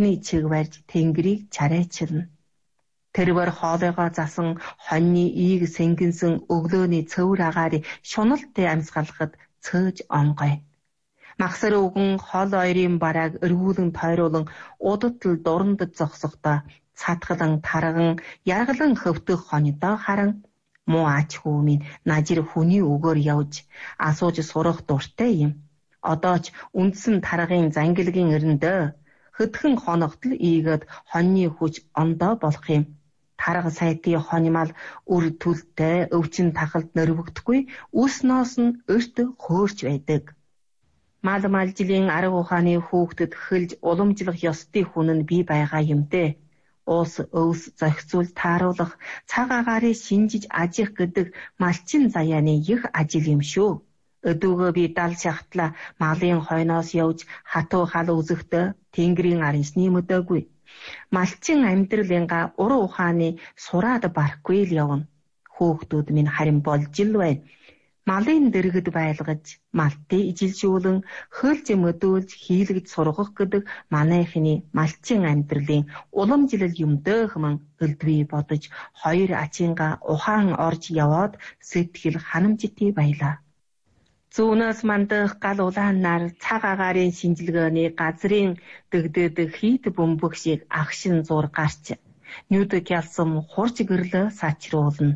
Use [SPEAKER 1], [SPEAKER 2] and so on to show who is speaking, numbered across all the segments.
[SPEAKER 1] архины чиг барьж Тэнгэрийг чарайчилна. Тэрвэр хоолойгоо засан хоньны ийг сэнгэнсэн өглөөний цөвөр агаарыг шуналтай амьсгалахад цөөж онгой. Махсар өвгөн хол ойрын барааг эргүүлэн тойруулан удатл дурандд зогсохдоо цатгалан тарган яргалан хөвтөх хоньдоо харан муу ач хүү минь нажир хүний өгөөр явж асууж сурах дуртай юм. Одоо ч үндсэн таргын зангилгийн эрэндээ хөдхөн хоногтл ийгэд хоньны хүч ондоо болох юм. Тарга сайтын хоньмал үр төлтэй өвчин тахалд нөрвөгдөхгүй үс-ноос нь өрт хөөрч байдаг. Мал малжлийн арга ухааны хүүхдэд хөлж уламжлах ёстой хүн нь би байгаа юм дээ. Уус өвс зохицуул тааруулах цаг агаарыг шинжиж ажих гэдэг малчин заяаны их ажил юм шүү. Өдөгөө би дал шахтлаа малын хойноос явж хатуу хал үзэхдээ Тэнгэрийн аранчны мөдөөгүй. Малчин амьдралынгаа уран ухааны сураад барахгүй л явна. Хүүхдүүд минь харин болж л байна. Малын дэргэд байлгаж, малтыг ижилжүүлэн, хөлж мөдүүлж, хийлгэж сургах гэдэг манайхны малчин амьдралын уламжлал юм дөөхмөн өлдвий бодож, хоёр ачингаа ухаан орж яваад сэтгэл ханамжитый байлаа. Зүүнээс мандах гал улаанаар цаг агаарын шинжилгээний газрын дэгдэд хийт бөмбөг шиг агшин зур гарч, нүд гялсам хурж гэрлээ сачруулна.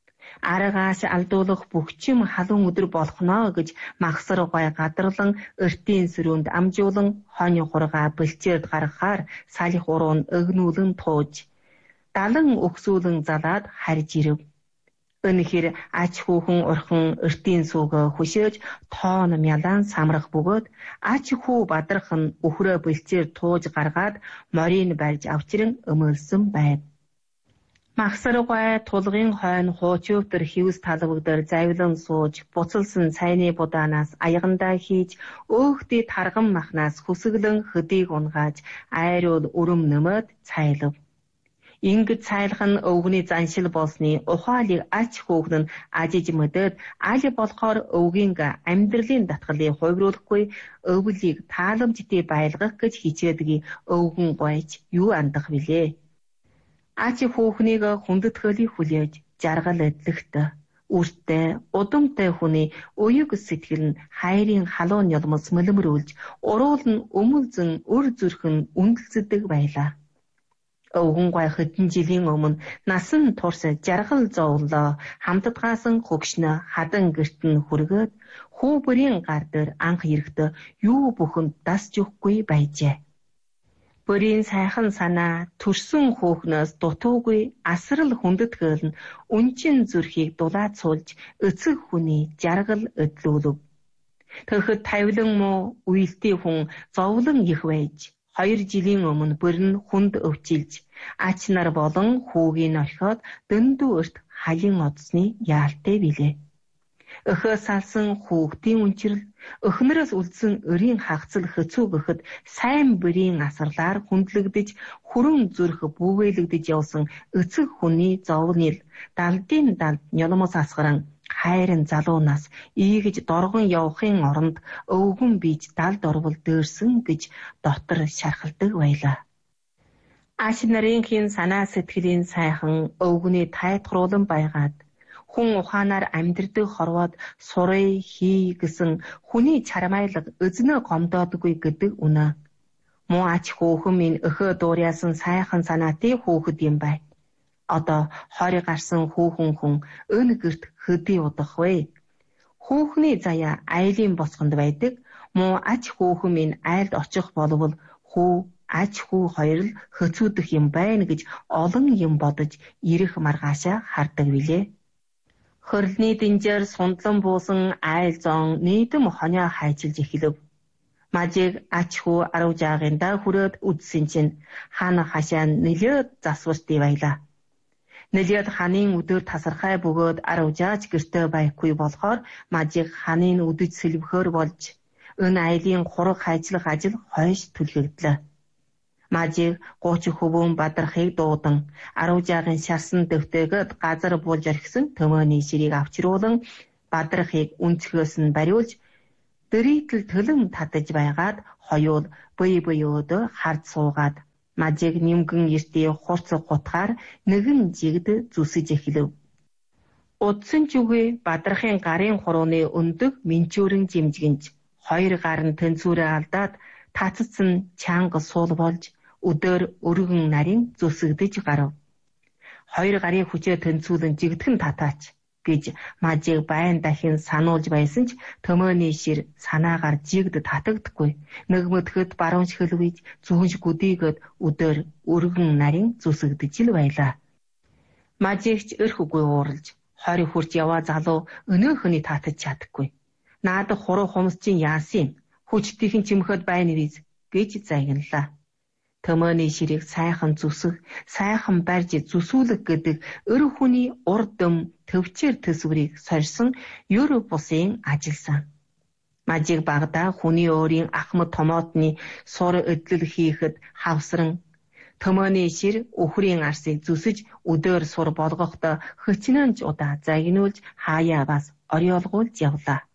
[SPEAKER 1] Аргаас алдуулах бүхчим халуун өдөр болохноо гэж махсар гой гадарлан өртийн сөрөнд амжуулан хонь хургаа бэлчээд гаргахаар салих уруунд өгнүүлэн тууж, далан өгсүүлэн залаад харж ирэв. Өнөхөр ач хүүхэн урхан өртийн сүүгөө хүшээж тоон мялаан самрах бөгөөд ач хүү бадрах нь өхрөө бэлчээр тууж гаргаад морийг барьж авчран өмөлсөн байв. Махсаргай тулгын хойно хуучөвтөр хивс талбагдар завилан сууж буцалсан цайны будаанаас аягандаа хийж өөхдөй тарган махнаас хүсгэлэн хөдийг унгааж айруул өрөм нөмөд цайлав. Ингэж цайлах нь өвгний заншил болсны ухаалыг ач хүүхэн нь ажиж мөдөд аль болохоор өвгийнг амьдралын татгалыг хувируулахгүй өвлийг тааламжтай байлгах гэж хичээдгийг өвгөн гойч юу андах билээ. Ач хүүхнийг хүндэтгэлийн хүлээж жаргал эдлэгт үртэй удамтай хүний уяг сэтгэл нь хайрын халуун ёлмос мөлмөрүүлж уруул нь өмөлзөн өр зүрхэн үндэлцдэг байлаа. Өвгөн гой хэдэн жилийн өмнө насан турш жаргал зовлоо хамтдгаасан хөгшнө хадан гэрт нь хүргээд хүү бүрийн гар дээр анх ирэхдээ юу бүхэнд дасж өгөхгүй байжээ. Бүрийн сайхан санаа төрсөн хүүхнээс дутуугүй асрал хүндэтгэл нь үнчин зүрхийг дулаацуулж эцэг хүний жаргал өдлүүлв. Тэгэхэд тавилан муу үйлдэл хүн зовлон их байж 2 жилийн өмнө бүрэн хүнд өвчилж ач нар болон хүүгийн орхиод дөндөө өрт халин одсны яалтай билээ. Өхөө салсан хүүхдийн үнчрэл өхнөрөөс үлдсэн өрийн хагцал хөцүү гэхэд сайн бүрийн асарлаар хүндлэгдэж хүрэн зүрх бүвэлэгдэж явсан эцэг хүний зовнил далдын далд нёлмос асгаран хайрын залуунаас ийгэж доргон явахын оронд өвгөн бийж далд орвол дээрсэн гэж дотор шархалдаг байлаа. Аш нарынхын санаа сэтгэлийн сайхан өвгөний тайтгаруулан байгаад хүн ухаанаар амьдрдаг хорвоод сурыг хий гэсэн хүний чармайлаг эзнээ гомдоодгүй гэдэг үнэ. Муу ач хүүхэн минь өхөө дуурайсан сайхан санаатай хүүхэд юм бай. Одоо 20 гарсан хүүхэн хүн өн гэрт хөдий удах вэ. Хүүхний заяа айлын босгонд байдаг. Муу ач хүүхэн минь айлд очих болвол хүү ач хүү хоёр л хөцүүдэх юм байна гэж олон юм бодож ирэх маргаашаа хардаг билээ. Хөрлөний динжээр сундлан буусан айл зон нийтэм хонио хайчилж эхлэв. Мажиг ач хүү 10 жаагиндаа хүрээд үдсэн чинь хаана хашаа нэлээд засвартай байлаа. Нэлээд ханын өдөр тасархай бөгөөд 10 жаач гэртээ байхгүй болохоор мажиг ханын үдэж сэлбэхөр болж өн айлын хураг хайчлах ажил хойш түлхэгдлээ. Мажиг 30 хөвөн бадрахыг дуудан 10 жаагийн шарсан дэвтэйгэд газар буулж орхисон төмөөний ширийг авчруулан бадрахыг үнцгөөс нь бариулж дэрийтэл төлөн татаж байгаад хоёул бие биеөдөө хард суугаад Мажиг нимгэн эртээ хурц гутгаар нэгэн жигд зүсэж эхлэв. Удсан жүгэ бадрахын гарын хурууны өндөг минчүүрэн жимжгэнж, хоёр гар нь тэнцвэрээ алдаад татцсан чанга суул болж өдөр өргөн нарийн зүсэгдэж гарав. Хоёр гарын хүчээ тэнцвүүлэн жигдхэн татаач гэж мажиг байн дахин сануулж байсан ч төмөөний шир санаагаар жигд татагдахгүй. Нэгмэтгэд баруунш хөлвийж зүхэнш гүдийгэд өдөр өргөн нарийн зүсэгдэж л байлаа. Мажигч өрхөгүй ууралж 20 хүрч яваа залуу өнөөхөний татаж чадахгүй. Наадах хуруу хумс чинь яасан юм? Хүчтийнхэн чимхэд байна виз гэж загналаа. Төмөөний ширийг сайхан зүсэх, сайхан барьж зүсүүлэх гэдэг өр хүний урдм төвчээр төсвөрийг сорьсон ёр бусын ажилсан. Мажиг багада хүний өөрийн ахмад томоотны сур эдлэл хийхэд хавсран төмөөний шир өхрийн арсыг зүсэж өдөр сур болгохдоо хөчнөнж удаа загнуулж хаяа бас ориолгуулж явлаа.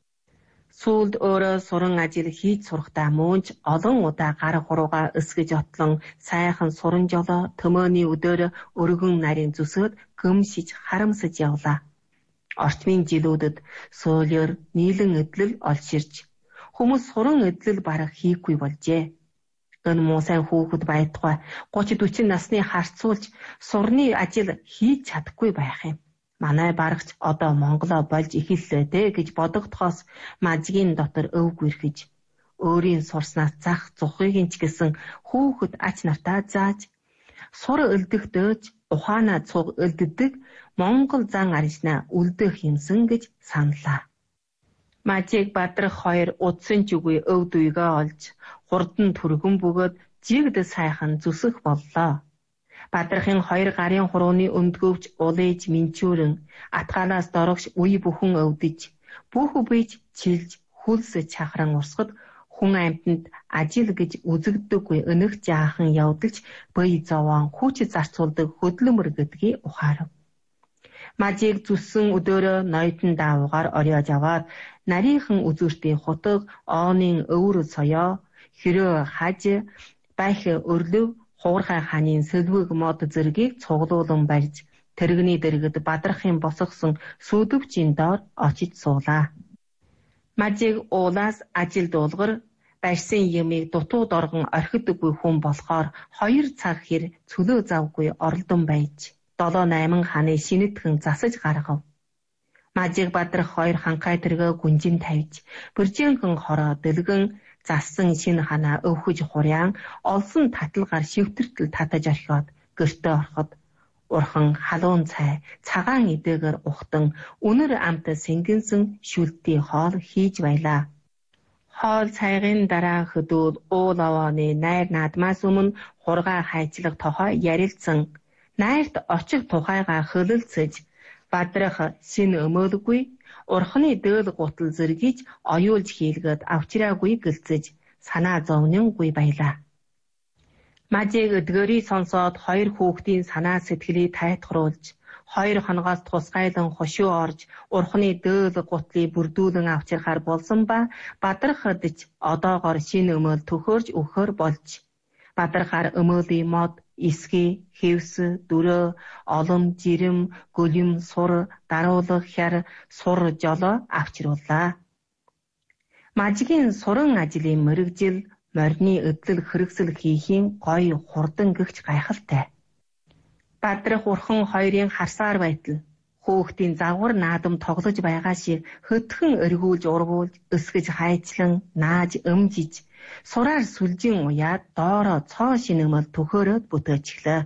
[SPEAKER 1] Сүүлд өөрөө суран ажил хийж сурахдаа мөөнч олон удаа гар хуруугаа өсгөж отлон сайхан суран жолоо төмөөний өдөр өргөн нарийн зүсөд гөмшиж харамсаж явлаа. Орчмын жилүүдэд суулёр нийлэн эдлэл олширч хүмүүс суран эдлэл бараг хийхгүй болжээ. Энэ муу сайн хүүхэд байтугай 30-40 насны харцуулж сурны ажил хийж чадахгүй байх юм. Манай барагч одоо Монголоо болж эхэллээ дээ гэж бодогдохоос мажгийн дотор өв гүрхэж өөрийн сурснаас зах зухыг ч гэсэн хүүхэд ач нартаа зааж сур өлдөгдөөж ухаанаа цуг өлддөг Монгол зан арьснаа үлдэх юмсан гэж саналаа. Мажиг бадрах хоёр удсан жүгүй өв дүйгөө олж хурдан түргэн бөгөөд жигд сайхан зүсэх боллоо. Бадрахын хоёр гарын хурууны өндгөвч улээж минчүүрэн атгаанаас дорогш үе бүхэн өвдөж бүх үбийж чилж хүлс чахран урсгад хүн амьтанд ажил гэж үзэгддэггүй өнөх жаахан явдалч бие зовоон хүч зарцуулдаг хөдлөмөр гэдгийг ухаарав. Мажиг зүссэн өдөөрөө ноёдон даавуугаар ориож аваад нарийнхан үзүүртийн хутагооны өвөр соёо хэрөө хаж байх өрлөв хуурхай хааны сэлвэг мод зэргийг цуглуулан барьж тэрэгний дэргэд бадрахын босгосон сүдэвчийн доор очиж суулаа. Мажиг уулаас ажил дуулгар барьсан юмыг дутууд оргон орхидоггүй хүн болохоор 2 цаг хэр цөлөө завгүй оролдон байж 7-8 хааны шинэтгэн засаж гаргав. Мажиг бадрах 2 ханхай тэргээ гүнжин тавьж бүржинхэн хороо дэлгэн зассан шинэ ханаа өвхөж хуряан олсон таталгаар шивтэртэл татаж орхиод гэртээ ороход урхан халуун цай цагаан идээгэр ухтан үнэр амт сэнгэнсэн шүлтий хоол хийж байлаа. Хоол цайгийн дараа хөдөл уул овооны найр наадмаас өмнө хургаа хайчлах тохой ярилцсан найрт очих тухайгаа хөлөлцөж бадрах шин өмөөлгүй урханы дөөл гутал зэргийж оюулж хийлгээд авчраагүй гэлцэж санаа зовнингүй байлаа. Мажиг өдгөрийг сонсоод 2 хүүхдийн санаа сэтгэлийг тайтгаруулж 2 хоногоос тусгайлан хошуу орж урханы дөөл гутлыг бүрдүүлэн авчирхаар болсон ба бадрах өдөж одоогоор шин өмөөл төхөөрж өгөхөр болж бадрахаар өмөөлийн мод эсгий, хэвс, дөрөө, олон, жирэм, гөлөм, сур, даруулах, хяр, сур жолоо авчрууллаа. Мажгийн суран ажлын мэргэжил морины эдлэл хэрэгсэл хийхийн гоё хурдан гэгч гайхалтай. Бадрах урхан хоёрын харсаар байтал хүүхдийн загвар наадам тоглож байгаа шиг хөтгөн өргүүлж ургуулж өсгөж хайчлан нааж өмжиж сураар сүлжин уяад доороо цоо шинэмэл төхөөрөөд бүтээчихлээ.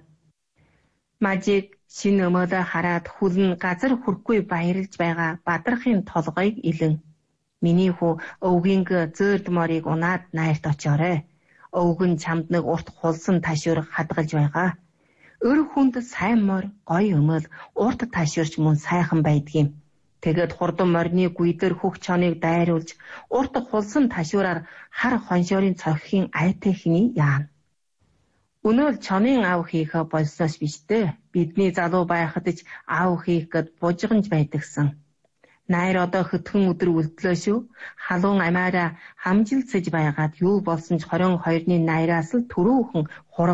[SPEAKER 1] Мажиг шинэмэлээ хараад хүлэн газар хүрхгүй баярлж байгаа бадрахын толгойг илэн миний хүү өвгийнг зөөлд морийг унаад найрт очоорой. Өвгөн чамд нэг урт хулсан ташуур хадгалж байгаа. Өр хүнд сайн мор, гоё өмөл, урт ташуурч мөн сайхан байдгийм. Тэгээд хурдан морины гүйдэр хөх чоныг дайруулж, урт хулсан ташуураар хар хоншоорын цохихийн айтай хний яана. Өнөөл чонын ав хийх болсноос биш дээ. Бидний залуу байхад ч ав хийх гэд бужганж байдагсан. Найр одоо хөтгөн өдөр үлдлээ шүү. Халуун амаараа хамжилцэж байгаад юу болсон ч 22-ны найраас л түрүүхэн хурга